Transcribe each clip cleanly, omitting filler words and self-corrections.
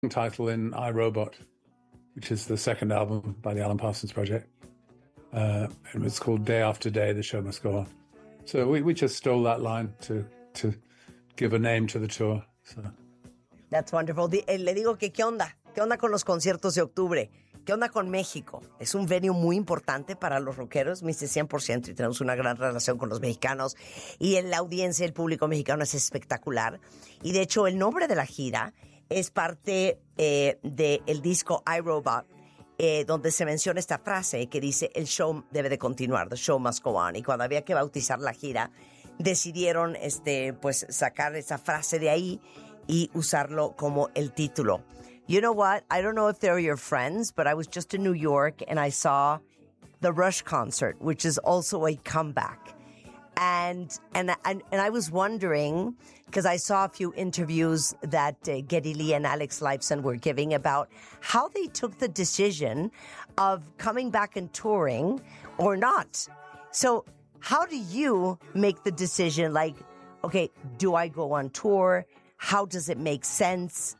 title in iRobot, which is the second album by the Alan Parsons Project. And it's called Day After Day, The Show Must Go On. So we just stole that line to give a name to the tour. So. That's wonderful. Le digo que ¿qué onda? ¿Qué onda con los conciertos de octubre? ¿Qué onda con México? Es un venue muy importante para los rockeros, me dice 100%, y tenemos una gran relación con los mexicanos. Y la audiencia, el público mexicano es espectacular. Y de hecho, el nombre de la gira es parte del disco iRobot, donde se menciona esta frase que dice, el show debe de continuar, the show must go on. Y cuando había que bautizar la gira, decidieron pues sacar esa frase de ahí y usarlo como el título. You know what? I don't know if they're your friends, but I was just in New York and I saw the Rush concert, which is also a comeback. And I was wondering, because I saw a few interviews that Geddy Lee and Alex Lifeson were giving about how they took the decision of coming back and touring or not. So how do you make the decision? Like, okay, do I go on tour? How does it make sense?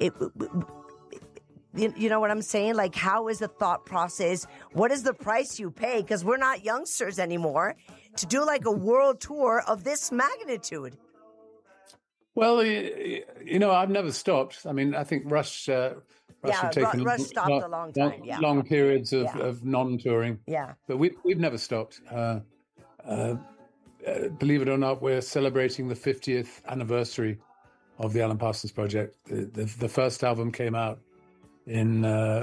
You know what I'm saying? Like, how is the thought process? What is the price you pay? Because we're not youngsters anymore to do like a world tour of this magnitude. Well, you know, I've never stopped. I mean, I think Rush have taken Rush stopped a long time. Long periods of non-touring. Yeah. But we've never stopped. Believe it or not, we're celebrating the 50th anniversary of the Alan Parsons Project. The first album came out in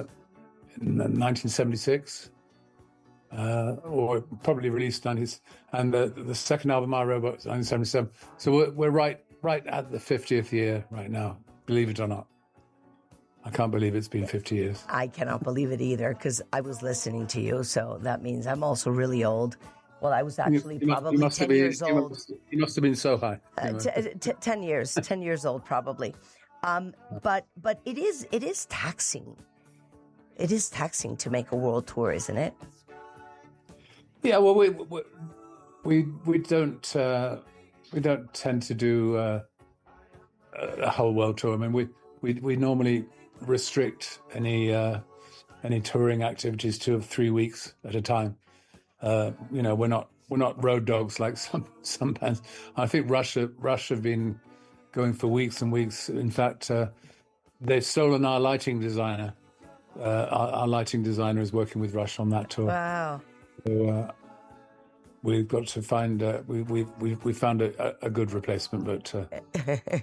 1976, or probably released 90s, and the second album, iRobot, 1977. So we're right at the 50th year right now, believe it or not. I can't believe it's been 50 years. I cannot believe it either, because I was listening to you, so that means I'm also really old. Well, I was actually probably 10 years old. You must have been so high. 10 years old probably. But it is taxing. It is taxing to make a world tour, isn't it? Yeah, well, we don't tend to do a whole world tour. I mean, we normally restrict any touring activities to 3 weeks at a time. You know, we're not road dogs like some bands. I think Rush have been going for weeks and weeks. In fact, they've stolen our lighting designer. Our lighting designer is working with Rush on that tour. Wow. So we've got to find. We found a good replacement, but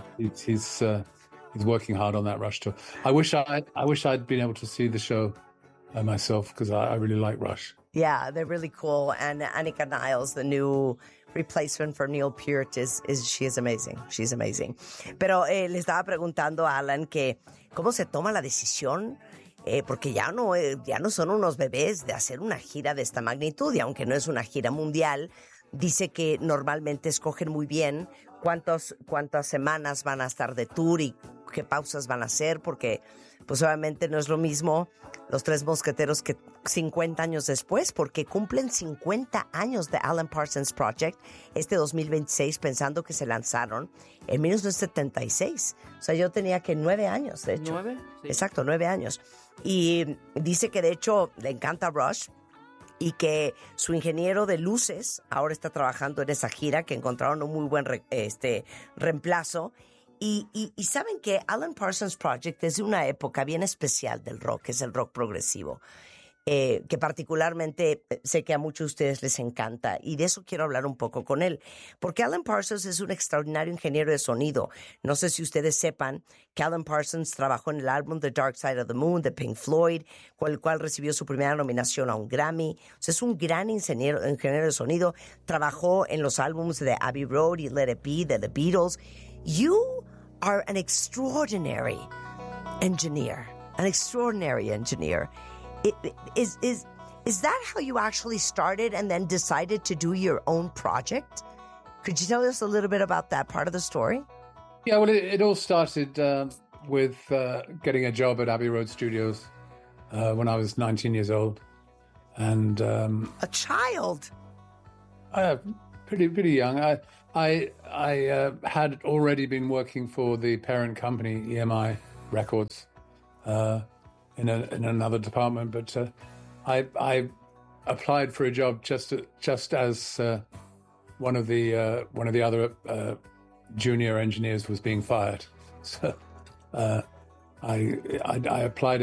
he's working hard on that Rush tour. I wish I'd been able to see the show myself, because I really like Rush. Yeah, they're really cool. And Annika Niles, the new replacement for Neil Peart, she is amazing. She's amazing. Pero le estaba preguntando a Alan que cómo se toma la decisión, porque ya no son unos bebés de hacer una gira de esta magnitud, y aunque no es una gira mundial, dice que normalmente escogen muy bien cuántas semanas van a estar de tour y qué pausas van a hacer, porque pues obviamente no es lo mismo Los Tres Mosqueteros que 50 años después, porque cumplen 50 años de Alan Parsons Project 2026, pensando que se lanzaron en 1976. O sea, yo tenía que 9 años, de hecho. ¿9? Sí. Exacto, 9 años. Y dice que de hecho le encanta Rush y que su ingeniero de luces ahora está trabajando en esa gira, que encontraron un muy buen reemplazo. Y saben que Alan Parsons Project es de una época bien especial del rock, que es el rock progresivo, que particularmente sé que a muchos de ustedes les encanta, y de eso quiero hablar un poco con él, porque Alan Parsons es un extraordinario ingeniero de sonido. No sé si ustedes sepan que Alan Parsons trabajó en el álbum The Dark Side of the Moon de Pink Floyd, con el cual recibió su primera nominación a un Grammy. O sea, es un gran ingeniero de sonido. Trabajó en los álbumes de Abbey Road y Let It Be de The Beatles. You are an extraordinary engineer. Is that how you actually started and then decided to do your own project? Could you tell us a little bit about that part of the story? Yeah, well, it all started with getting a job at Abbey Road Studios when I was 19 years old. And a child? Pretty young. I had already been working for the parent company, EMI, records in another department. But I applied for a job just as one of the other junior engineers was being fired. So I applied